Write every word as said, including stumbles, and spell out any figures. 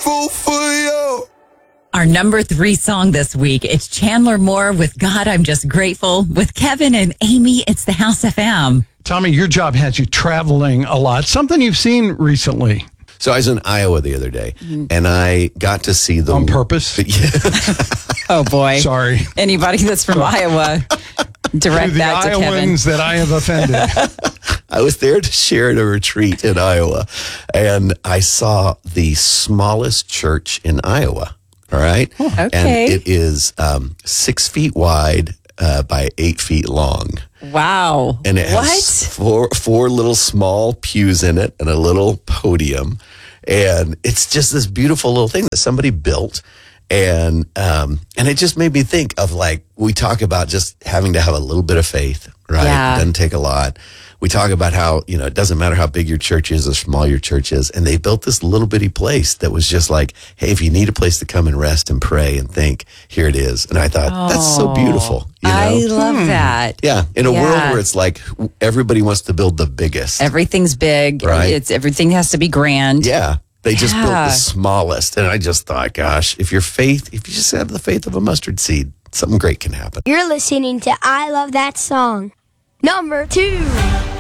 grateful for you. Our number three song this week, it's Chandler Moore with God, I'm Just Grateful. With Kevin and Amy, it's the House F M. Tommy, your job has you traveling a lot. Something you've seen recently. So I was in Iowa the other day, and I got to see the... On purpose? Oh, boy. Sorry. Anybody that's from Iowa, direct the that to Kevin. Iowans that I have offended. I was there to share at a retreat in Iowa, and I saw the smallest church in Iowa. All right. Oh, okay. And it is um, six feet wide uh, by eight feet long. Wow. And it what? has four, four little small pews in it and a little podium. And it's just this beautiful little thing that somebody built. And um, and it just made me think of, like, we talk about just having to have a little bit of faith, right? Yeah. It doesn't take a lot. We talk about how, you know, it doesn't matter how big your church is or small your church is. And they built this little bitty place that was just like, hey, if you need a place to come and rest and pray and think, here it is. And I thought, oh, that's so beautiful. You know? I love hmm. that. Yeah. In a yeah. world where it's like everybody wants to build the biggest. Everything's big. Right. It's everything has to be grand. Yeah. They just yeah. built the smallest. And I just thought, gosh, if your faith, if you just have the faith of a mustard seed, something great can happen. You're listening to I Love That Song. Number two.